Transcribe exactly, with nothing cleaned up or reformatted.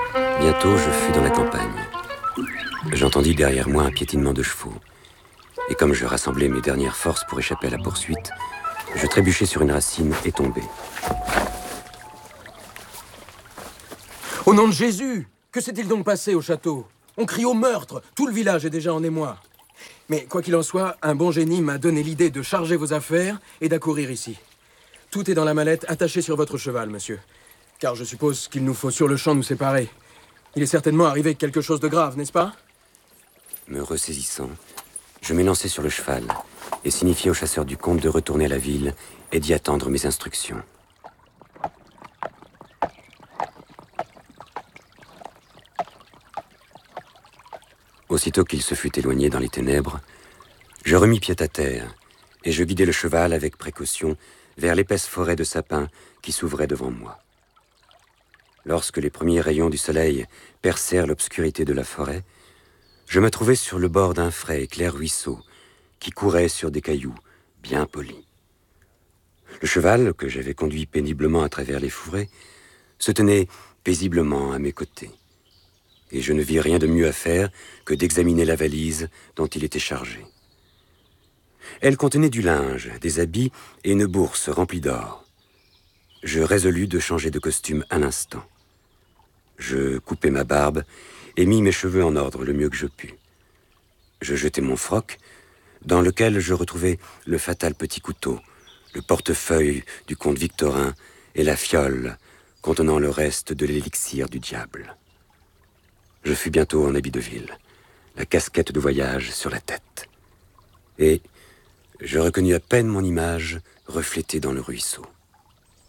Bientôt, je fus dans la campagne. J'entendis derrière moi un piétinement de chevaux. Et comme je rassemblais mes dernières forces pour échapper à la poursuite, je trébuchai sur une racine et tombai. Au nom de Jésus! Que s'est-il donc passé au château? On crie au meurtre! Tout le village est déjà en émoi. Mais quoi qu'il en soit, un bon génie m'a donné l'idée de charger vos affaires et d'accourir ici. Tout est dans la mallette, attachée sur votre cheval, monsieur. Car je suppose qu'il nous faut sur le champ nous séparer. Il est certainement arrivé quelque chose de grave, n'est-ce pas? Me ressaisissant, je m'élançai sur le cheval et signifiai au chasseur du comte de retourner à la ville et d'y attendre mes instructions. Aussitôt qu'il se fut éloigné dans les ténèbres, je remis pied à terre et je guidai le cheval avec précaution vers l'épaisse forêt de sapins qui s'ouvrait devant moi. Lorsque les premiers rayons du soleil percèrent l'obscurité de la forêt, je me trouvai sur le bord d'un frais et clair ruisseau qui courait sur des cailloux bien polis. Le cheval, que j'avais conduit péniblement à travers les fourrés, se tenait paisiblement à mes côtés. Et je ne vis rien de mieux à faire que d'examiner la valise dont il était chargé. Elle contenait du linge, des habits et une bourse remplie d'or. Je résolus de changer de costume à l'instant. Je coupai ma barbe et mis mes cheveux en ordre le mieux que je pus. Je jetai mon froc, dans lequel je retrouvai le fatal petit couteau, le portefeuille du comte Victorin et la fiole contenant le reste de l'élixir du diable. Je fus bientôt en habit de ville, la casquette de voyage sur la tête. Et je reconnus à peine mon image reflétée dans le ruisseau.